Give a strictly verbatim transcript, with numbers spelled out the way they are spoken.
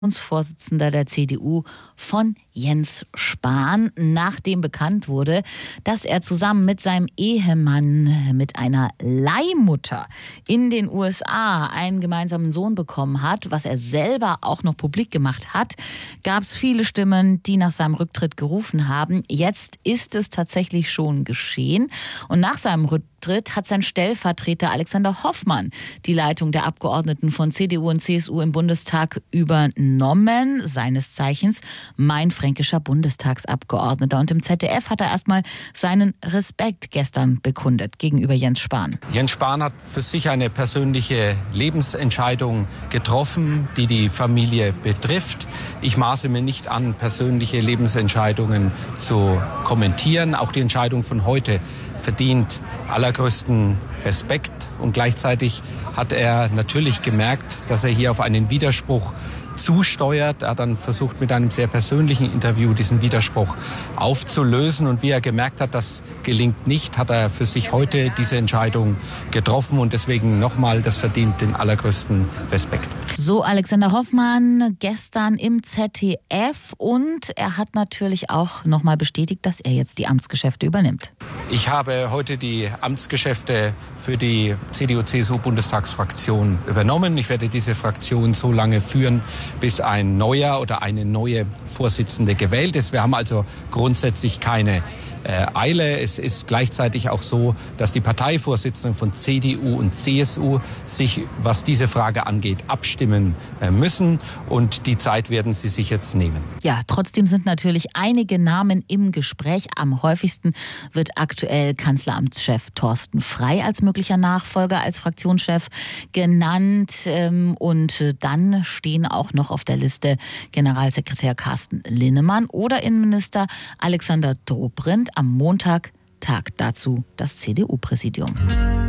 Vorsitzender der C D U von Jens Spahn, nachdem bekannt wurde, dass er zusammen mit seinem Ehemann mit einer Leihmutter in den U S A einen gemeinsamen Sohn bekommen hat, was er selber auch noch publik gemacht hat, gab es viele Stimmen, die nach seinem Rücktritt gerufen haben. Jetzt ist es tatsächlich schon geschehen und nach seinem Rücktritt hat sein Stellvertreter Alexander Hoffmann die Leitung der Abgeordneten von C D U und C S U im Bundestag übernommen, seines Zeichens mainfränkischer Bundestagsabgeordneter. Und im Z D F hat er erstmal seinen Respekt gestern bekundet gegenüber Jens Spahn. Jens Spahn hat für sich eine persönliche Lebensentscheidung getroffen, die die Familie betrifft. Ich maße mir nicht an, persönliche Lebensentscheidungen zu kommentieren. Auch die Entscheidung von heute verdient allergrößten Respekt. Und gleichzeitig hat er natürlich gemerkt, dass er hier auf einen Widerspruch zusteuert. Er hat dann versucht, mit einem sehr persönlichen Interview diesen Widerspruch aufzulösen. Und wie er gemerkt hat, das gelingt nicht, hat er für sich heute diese Entscheidung getroffen. Und deswegen nochmal, das verdient den allergrößten Respekt. So Alexander Hoffmann gestern im Z D F. Und er hat natürlich auch nochmal bestätigt, dass er jetzt die Amtsgeschäfte übernimmt. Ich habe heute die Amtsgeschäfte für die C D U C S U-Bundestagsfraktion übernommen. Ich werde diese Fraktion so lange führen, bis ein neuer oder eine neue Vorsitzende gewählt ist. Wir haben also grundsätzlich keine äh, Eile. Es ist gleichzeitig auch so, dass die Parteivorsitzenden von C D U und C S U sich, was diese Frage angeht, abstimmen äh, müssen. Und die Zeit werden sie sich jetzt nehmen. Ja, trotzdem sind natürlich einige Namen im Gespräch. Am häufigsten wird aktuell Kanzleramtschef Thorsten Frey als möglicher Nachfolger, als Fraktionschef genannt. Und dann stehen auch noch auf der Liste Generalsekretär Carsten Linnemann oder Innenminister Alexander Dobrindt. Am Montag tagt dazu das C D U-Präsidium.